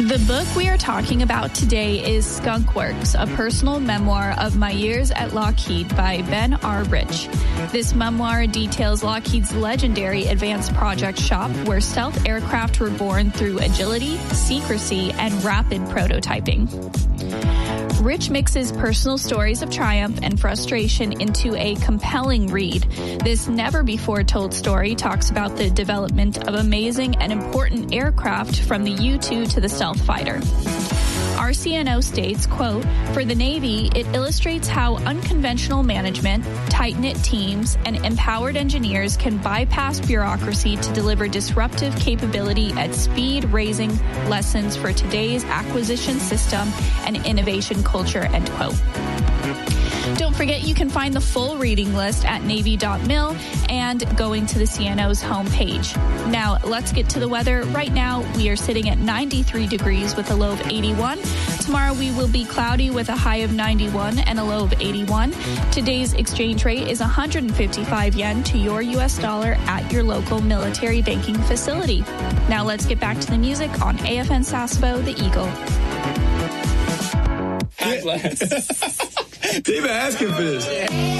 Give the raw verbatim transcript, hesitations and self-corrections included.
The book we are talking about today is Skunk Works, a personal memoir of my years at Lockheed by Ben R. Rich. This memoir details Lockheed's legendary advanced project shop where stealth aircraft were born through agility, secrecy, and rapid prototyping. Rich mixes personal stories of triumph and frustration into a compelling read. This never-before-told story talks about the development of amazing and important aircraft from the U two to the stealth fighter. R C N O states, quote, "For the Navy, it illustrates how unconventional management, tight-knit teams, and empowered engineers can bypass bureaucracy to deliver disruptive capability at speed, raising lessons for today's acquisition system and innovation culture," end quote. Don't forget you can find the full reading list at Navy dot mil and going to the C N O's homepage. Now, let's get to the weather. Right now, we are sitting at ninety-three degrees with a low of eighty-one. Tomorrow, we will be cloudy with a high of ninety-one and a low of eighty-one. Today's exchange rate is one hundred fifty-five yen to your U S dollar at your local military banking facility. Now, let's get back to the music on A F N Sasebo, The Eagle. They've been asking for this.